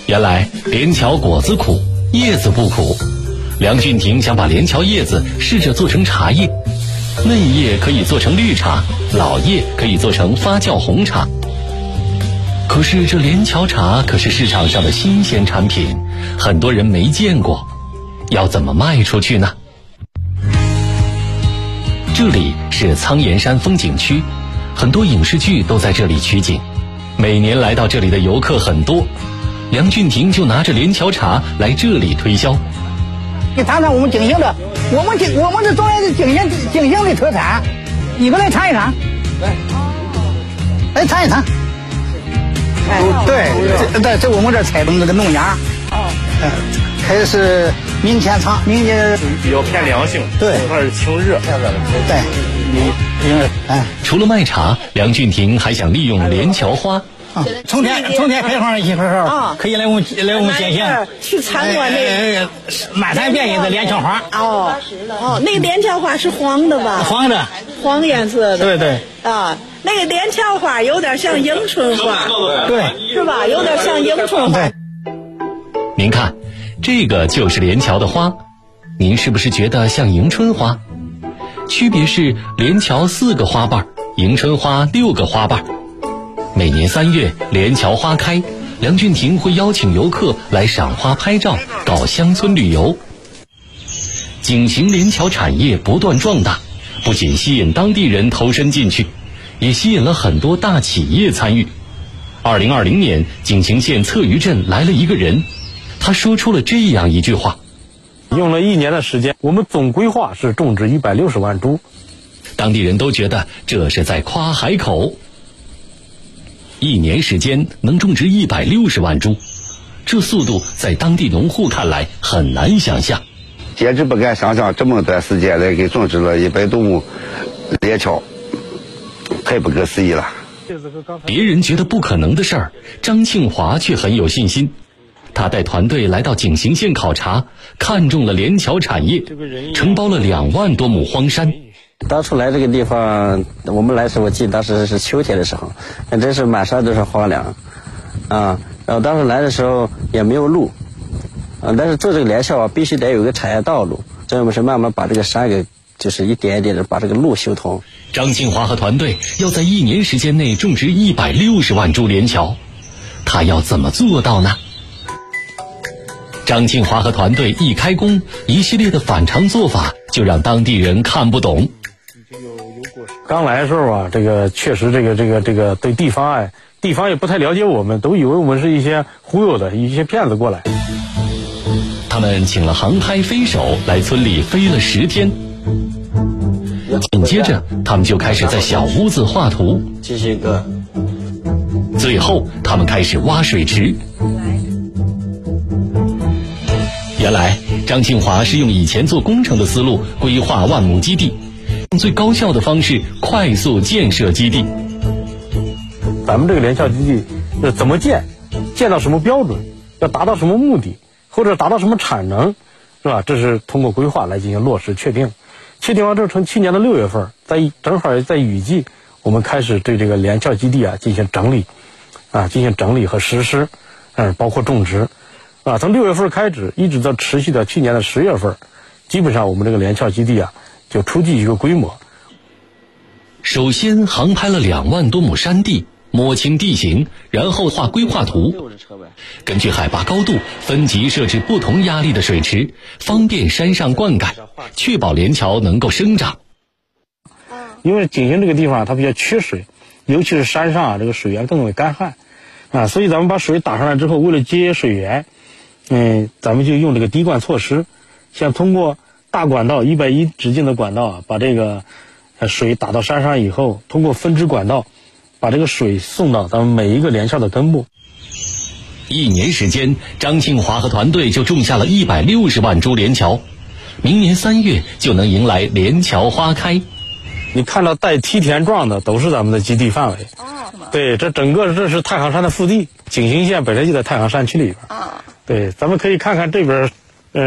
原来连桥果子苦，叶子不苦。梁俊廷想把连桥叶子试着做成茶叶，嫩叶可以做成绿茶，老叶可以做成发酵红茶。可是这连桥茶可是市场上的新鲜产品，很多人没见过，要怎么卖出去呢？这里是苍岩山风景区，很多影视剧都在这里取景，每年来到这里的游客很多。梁俊廷就拿着连桥茶来这里推销。 你尝尝我们景兴的，我们是中原的景兴的特产，你过来尝一尝。来尝一尝。对，这我们这采种这个弄芽。开是明前尝，明年比较偏凉性， 对， 它是清热。 对， 除了卖茶，梁俊廷还想利用连桥花。 从天开放的时候，可以来我们景兴去参观那个满山遍野的连桥花。 那个连桥花是黄的吧？黄颜色的。 对。 那个连桥花有点像迎春花， 对， 是吧？有点像迎春花。 您看，这个就是连桥的花，您是不是觉得像迎春花？区别是连桥4个花瓣，迎春花6个花瓣。每年3月连桥花开，梁俊廷会邀请游客来赏花拍照，搞乡村旅游。景行连桥产业不断壮大，不仅吸引当地人投身进去，也吸引了很多大企业参与。2020年，景行县侧鱼镇来了一个人，他说出了这样一句话： 用了1年的时间，我们总规划是种植160万株。 当地人都觉得这是在夸海口。1年时间能种植160万株，这速度在当地农户看来很难想象。 简直不敢想象这么短时间来给种植了100多亩连桥，太不可思议了。 别人觉得不可能的事儿，张庆华却很有信心。他带团队来到景行县考察，看中了连桥产业，承包了2万多亩荒山。 当初来这个地方，我们来的时候，我记得当时是秋天的时候，真是满山都是荒凉，然后当时来的时候也没有路，但是做这个连桥必须得有一个产业道路，这样我们是慢慢把这个山给就是一点一点的把这个路修通。 张庆华和团队要在1年时间内种植160万株连桥，他要怎么做到呢？张庆华和团队一开工，一系列的反常做法就让当地人看不懂。 刚来的时候这个确实这个对地方也不太了解我们，都以为我们是一些忽悠的一些骗子过来。 他们请了航拍飞手来村里飞了10天，紧接着他们就开始在小屋子画图， 这些个， 最后他们开始挖水池。原来张庆华是用以前做工程的思路规划万亩基地，用最高效的方式快速建设基地。 咱们这个连桥基地是怎么建到什么标准，要达到什么目的，或者达到什么产能，是吧？这是通过规划来进行落实确定。确定完之后，从去年的6月份，正好在雨季，我们开始对这个连桥基地进行整理和实施，包括种植。从6月份开始，一直到持续到去年的10月份，基本上我们这个连桥基地就初具一个规模。 首先航拍了2万多亩山地，摸清地形，然后画规划图，根据海拔高度分级设置不同压力的水池，方便山上灌溉，确保连桥能够生长。 因为景行这个地方它比较缺水，尤其是山上这个水源更为干旱所以咱们把水打上来之后，为了节约水源，咱们就用这个滴灌措施，像通过大管道110直径的管道把这个水打到山上以后，通过分支管道把这个水送到咱们每一个连桥的根部。 1年时间，张庆华和团队就种下了160万株连桥，明年3月就能迎来连桥花开。 你看到带梯田状的都是咱们的基地范围。对，这是太行山的腹地，景行县本身就在太行山区里边。对，咱们可以看看这边